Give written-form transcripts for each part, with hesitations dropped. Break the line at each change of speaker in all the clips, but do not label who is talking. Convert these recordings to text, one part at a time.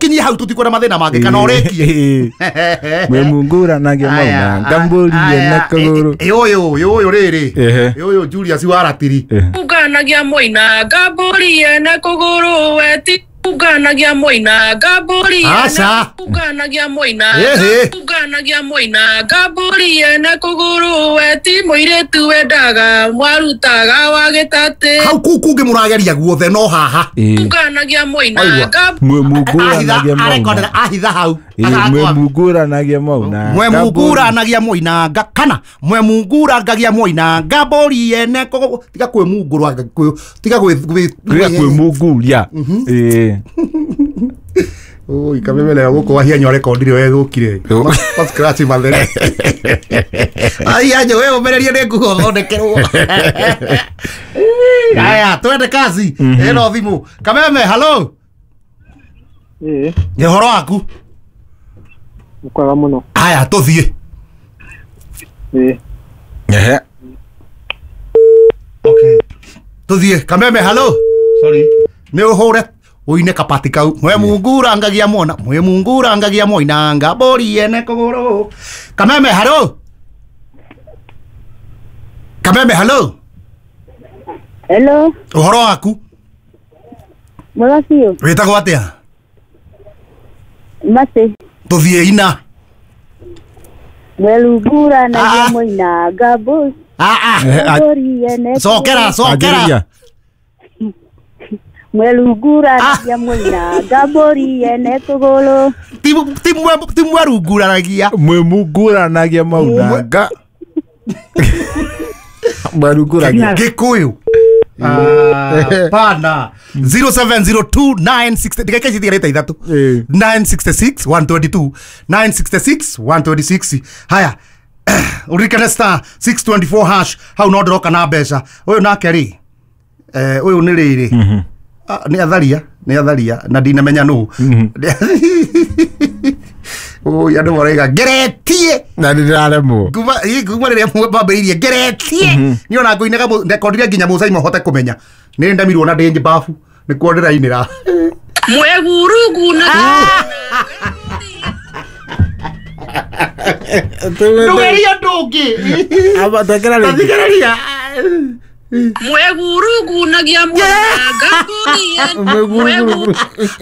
ni hau tutikora mathina mange kana orekie
mwemungura nage mauna ngamburi na kaguru
yo riri yo Julius waratiri
uganagia moina ngamburi na kuguru weti uganagia moina ngamburi uganagia moina uganagia moina ngamburi na kuguru weti muiretu wendaga mwarutaga wa gitate
hau kukunge murageria guothe no haha
uganagia moina
mwemungura nage mauna
ahitha hau
mwemungura nage mauna
mwemungura nagia moina kana mwemungura ngagia moina ngamburi ene tiga kwemungurwa tiga
kwemunguria
oi kamemele guko wahia nyore kondire we gukire scratch mathere ai aje we umererie ne nguo thondekerwo aya twende kazi eno thimu kameme hello ni horo waku
ukwaga muno
aya tuthie okay tuthie kameme hello sorry ni uhure uine kapati kau mwemungura ngagia mona mwemungura ngagia moina ngamburi ene kuguru kameme hello
hello
uhoro waku
Mwasio
wetagwo atia
Mase
tuthie ina
mwelungura nagia moina ngamburi ene
sokera
mwelungura nagia moina ngamburi ene kuguru
ti mwelungura nagia
mwemungura nagia mauna mwelungura
gikuyu pana 070296 ndikeke cithigarite ithatu 966 122 966 126 haya urikane star 624 hash hau no ndroka na mbeca uyu nake ri uyu ni riri ni atharia na ndinamenya nu oi andu morega geretie
na ndiraremwo
kuma riria mwambairie geretie ni ona ngoinaga ndekondire nginya mucai mohote kumenya ni ndamirwo na ndi bafu ni kuondera inira
mwegurugu na
ndugeria ndungi
abatekeraria
mwegurugu nagia mwana ngamburi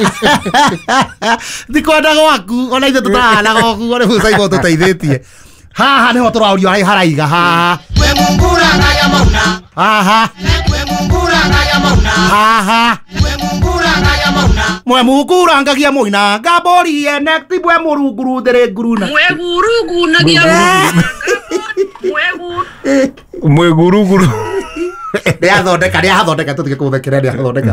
ndikwenda gwaku ona ithe tutahana gwaku ore mucai mo tuteithĩtie haha niho tũraurio haraiga haha
mwemungura ngagia mauna
haha
mwemungura ngagia mauna
haha
mwemungura ngagia mauna
mwemungura ngagia moina ngamburi ene ti mwemurunguru ndĩrĩ nguruna
mwegurugu nagia mwana
mweguruguru
nĩathondeka tũtige kũthekera nĩathondeka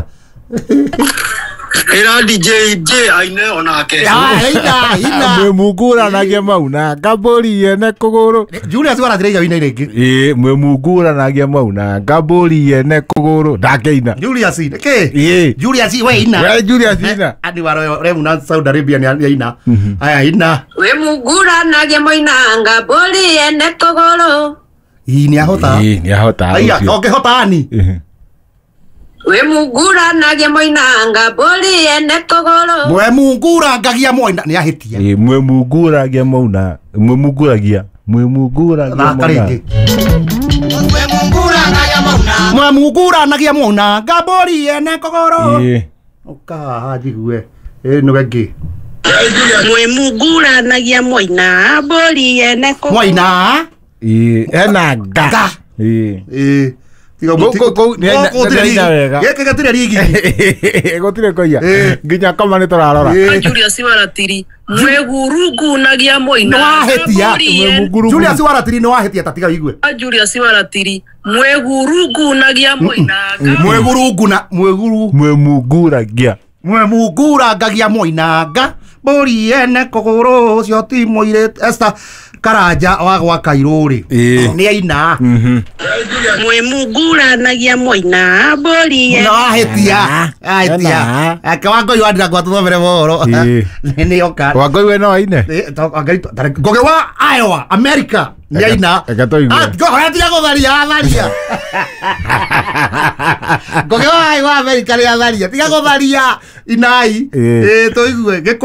ira DJ aine onake
mwemungura nagia mauna ngamburi ene kuguru
Julius warathire iga ina rĩngĩ
mwemungura nagia mauna ngamburi ene kuguru ndakeina
Julius Julius we ina
Julius ina
ani waro remu na Saudi Arabia ni ina aya ina
mwemungura nagia moina ngamburi ene kuguru
ni ahota aya okehota ani
mwemungura nagia moina ngamburi ene kuguru
mwemungura ngagia moina ni ahitia
mwemungura nagia mauna mwemunguragia
mwemungura ngagia mauna
mwemungura nagia moina ngamburi ene kuguru oka hajigue no gagi
mwemungura nagia moina ngamburi ene kuguru
moina
ena ga
gäkä rigi
gutire koia nginya koma ni turarora
Julius waratiri mwegurungu nagia moina
wahetia Julius waratiri no wahetia tatiga igue
Julius waratiri mwegurungu nagia moina
mwemungura ngagia moinanga mburi ene kuguru cio ti muire Esther Karanja wa gwa Kairuri ni aina
mwemungura nagia moina mburi
no ahetia akawango yu andira gwatuthomere mohoro ni oka
wango we no aine
ngoge wa Iowa America ni aina tiga gutharia ngoge wa Iowa America ni atharia tiga gutharia inai tuigue